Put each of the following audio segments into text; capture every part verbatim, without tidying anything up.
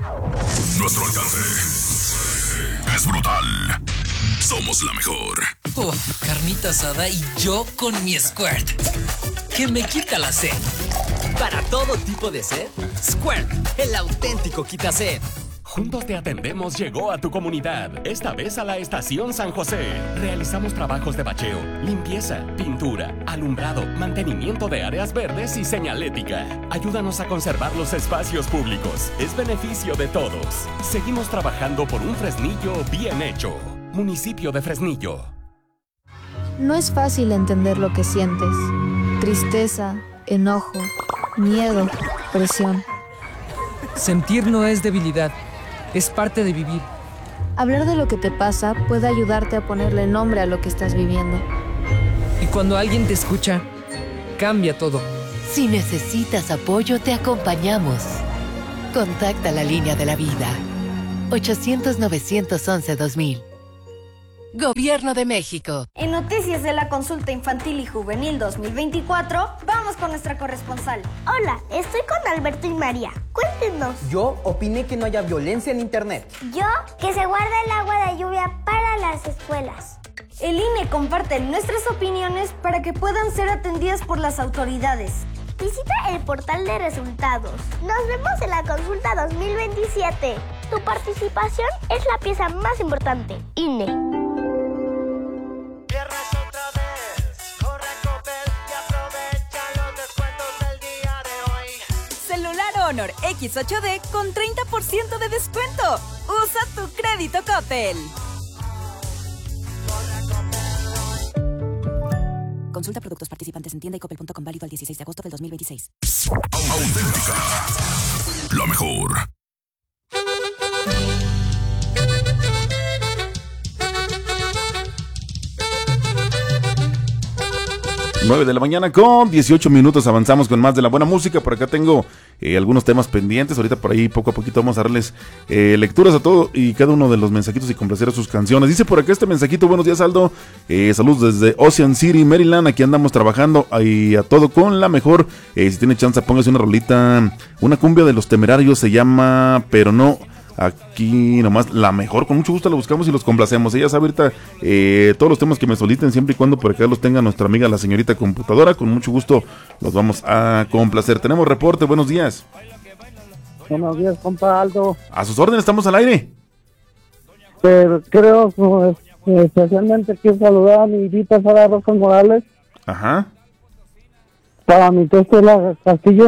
Nuestro alcance es brutal. Somos la mejor. Uf, carnita asada y yo con mi Squirt, que me quita la sed. Para todo tipo de sed, Squirt, el auténtico quita-sed. Juntos te atendemos llegó a tu comunidad, esta vez a la Estación San José. Realizamos trabajos de bacheo, limpieza, pintura, alumbrado, mantenimiento de áreas verdes y señalética. Ayúdanos a conservar los espacios públicos, es beneficio de todos. Seguimos trabajando por un Fresnillo bien hecho. Municipio de Fresnillo. No es fácil entender lo que sientes. Tristeza, enojo, miedo, presión. Sentir no es debilidad. Es parte de vivir. Hablar de lo que te pasa puede ayudarte a ponerle nombre a lo que estás viviendo. Y cuando alguien te escucha, cambia todo. Si necesitas apoyo, te acompañamos. Contacta la línea de la vida. ochocientos, novecientos once, dos mil. Gobierno de México. En Noticias de la Consulta Infantil y Juvenil dos mil veinticuatro, vamos con nuestra corresponsal. Hola, estoy con Alberto y María. Cuéntenos. Yo opiné que no haya violencia en internet. Yo, que se guarde el agua de lluvia para las escuelas. El I N E comparte nuestras opiniones para que puedan ser atendidas por las autoridades. Visita el portal de resultados. Nos vemos en la consulta dos mil veintisiete. Tu participación es la pieza más importante. I N E. Honor equis ocho de con treinta por ciento de descuento. Usa tu crédito Coppel. Consulta productos participantes en tienda y coppel punto com, válido al dieciséis de agosto del dos mil veintiséis. Auténtica. La mejor. nueve de la mañana con dieciocho minutos, avanzamos con más de la buena música. Por acá tengo eh, algunos temas pendientes, ahorita por ahí poco a poquito vamos a darles eh, lecturas a todo y cada uno de los mensajitos y complacer a sus canciones. Dice por acá este mensajito: buenos días Aldo, eh, saludos desde Ocean City, Maryland, aquí andamos trabajando y a todo con la mejor. Eh, si tiene chance póngase una rolita, una cumbia de Los Temerarios, se llama Pero No. Aquí nomás la mejor, con mucho gusto la buscamos y los complacemos. Ella sabe ahorita eh, todos los temas que me soliciten, siempre y cuando por acá los tenga nuestra amiga la señorita computadora, con mucho gusto los vamos a complacer. Tenemos reporte, buenos días. Buenos días, compa Aldo. A sus órdenes, estamos al aire. Pero creo pues, especialmente quiero saludar a mi Vita Sara Rosa Morales. Ajá. Para mi tía Estela Castillo.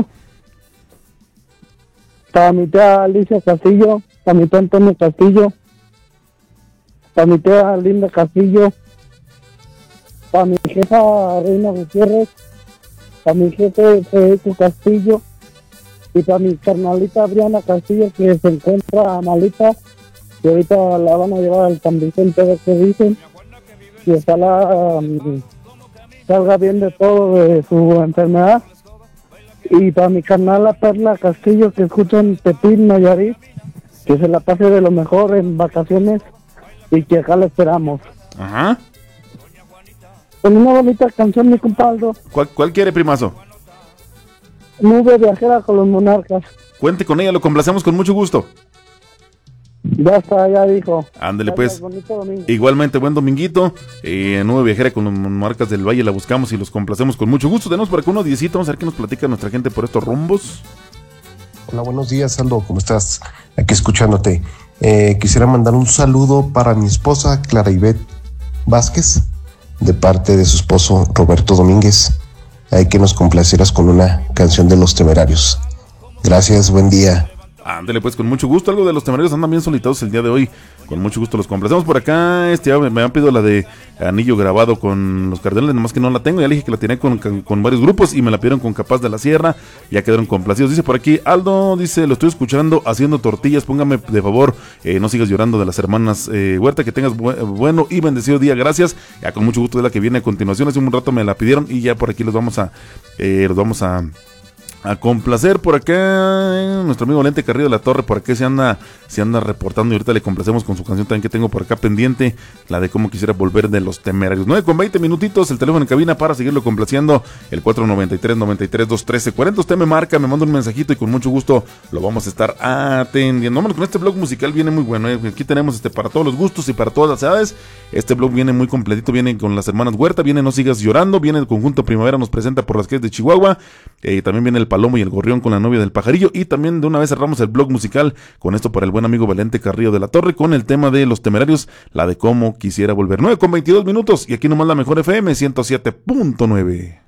Para mi tía Alicia Castillo. Para mi tía Antonio Castillo. Para mi tía Linda Castillo. Para mi jefa Reina Gutiérrez. Para mi jefe Federico Castillo. Y para mi carnalita Adriana Castillo, que se encuentra malita. Y ahorita la van a llevar al San Vicente, a ver qué dicen. Y ojalá um, salga bien de todo de su enfermedad. Y para mi carnala Perla Castillo, que escucha en Pepín, Nayarit, que se la pase de lo mejor en vacaciones y que acá la esperamos. Ajá. Con una bonita canción, mi compadre. ¿Cuál, ¿Cuál quiere, primazo? Nube viajera con los monarcas. Cuente con ella, lo complacemos con mucho gusto. Ya está, ya dijo. Ándele pues. Bonito domingo. Igualmente, buen dominguito. Eh, Nube viajera con los monarcas del Valle, la buscamos y los complacemos con mucho gusto. Tenemos por acá unos diecitos, vamos a ver qué nos platica nuestra gente por estos rumbos. Hola, buenos días, Aldo, ¿cómo estás? Aquí escuchándote. Eh, quisiera mandar un saludo para mi esposa Clara Ivette Vázquez, de parte de su esposo Roberto Domínguez. Hay que nos complacieras con una canción de Los Temerarios. Gracias, buen día. Ándale pues, con mucho gusto. Algo de Los Temerarios andan bien solitados el día de hoy. Con mucho gusto los complacemos por acá. Este me han pedido la de Anillo grabado con los Cardenales, nomás que no la tengo. Ya le dije que la tenía con, con varios grupos y me la pidieron con Capaz de la Sierra. Ya quedaron complacidos. Dice por aquí Aldo, dice, lo estoy escuchando haciendo tortillas. Póngame de favor, eh, no sigas llorando de las hermanas eh, Huerta. Que tengas bu bueno y bendecido día. Gracias. Ya con mucho gusto de la que viene a continuación. Hace un rato me la pidieron y ya por aquí los vamos a, eh, los vamos a a complacer por acá, eh, nuestro amigo Valente Carrillo de la Torre, por acá se anda, se anda reportando y ahorita le complacemos con su canción también que tengo por acá pendiente, la de Cómo Quisiera Volver de Los Temerarios. nueve con veinte minutitos, el teléfono en cabina para seguirlo complaciendo, el cuatro noventa y tres, noventa y tres, doscientos trece, cuarenta. Usted me marca, me manda un mensajito y con mucho gusto lo vamos a estar atendiendo. Vámonos con este blog musical, viene muy bueno, eh. Aquí tenemos este para todos los gustos y para todas las edades. Este blog viene muy completito, viene con las hermanas Huerta, viene No Sigas Llorando, viene el conjunto Primavera, nos presenta por las calles de Chihuahua, eh, también viene el Palomo y el Gorrión con La Novia del Pajarillo, y también de una vez cerramos el blog musical con esto para el buen amigo Valente Carrillo de la Torre, con el tema de Los Temerarios, la de Cómo Quisiera Volver. Nueve con veintidós minutos, y aquí nomás la mejor F M ciento siete punto nueve.